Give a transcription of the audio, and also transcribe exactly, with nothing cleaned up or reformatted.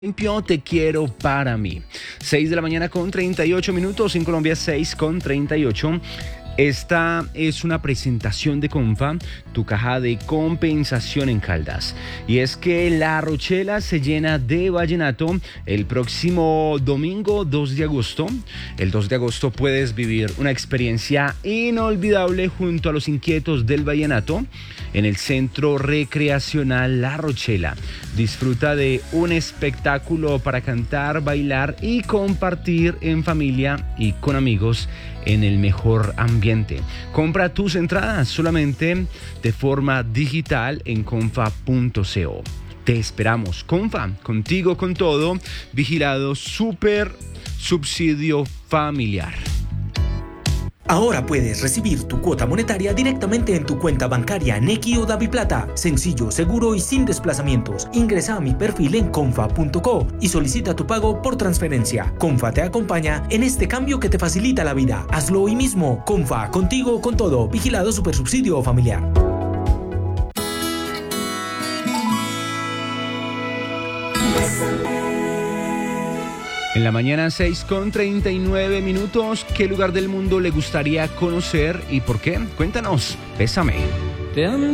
Limpio, te quiero para mí. seis de la mañana con treinta y ocho minutos, en Colombia seis con treinta y ocho. Esta es una presentación de Comfa, tu caja de compensación en Caldas. Y es que La Rochela se llena de vallenato el próximo domingo dos de agosto. El dos de agosto puedes vivir una experiencia inolvidable junto a los inquietos del vallenato en el Centro Recreacional La Rochela. Disfruta de un espectáculo para cantar, bailar y compartir en familia y con amigos en el mejor ambiente. Compra tus entradas solamente de forma digital en confa punto co. Te esperamos. Comfa, contigo con todo. Vigilado Super Subsidio Familiar. Ahora puedes recibir tu cuota monetaria directamente en tu cuenta bancaria Nequi o DaviPlata. Sencillo, seguro y sin desplazamientos. Ingresa a mi perfil en confa punto co y solicita tu pago por transferencia. Comfa te acompaña en este cambio que te facilita la vida. Hazlo hoy mismo. Comfa, contigo con todo. Vigilado Supersubsidio Familiar. En la mañana seis con treinta y nueve minutos, ¿qué lugar del mundo le gustaría conocer y por qué? Cuéntanos, bésame.